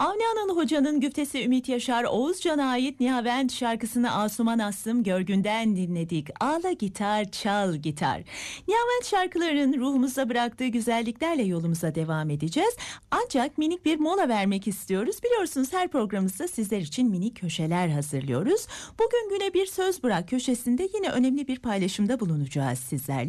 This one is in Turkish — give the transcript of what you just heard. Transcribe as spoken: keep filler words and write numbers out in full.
Avni Analı Hoca'nın güftesi Ümit Yaşar Oğuzcan'a ait Nihavent şarkısını Asuman Aslım Görgün'den dinledik. Ağla gitar, çal gitar. Nihavent şarkıların ruhumuzda bıraktığı güzelliklerle yolumuza devam edeceğiz. Ancak minik bir mola vermek istiyoruz. Biliyorsunuz her programımızda sizler için minik köşeler hazırlıyoruz. Bugün güne bir söz bırak köşesinde yine önemli bir paylaşımda bulunacağız sizlerle.